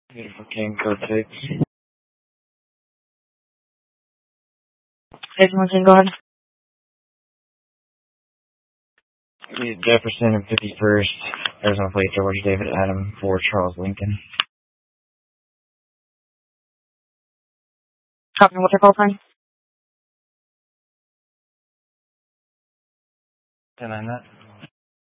Beautiful King, code 6. Station 1, go ahead. Jefferson and 51st, Arizona plate, George David Adam for Charles Lincoln. Copy, what's your call sign? 10-9 that.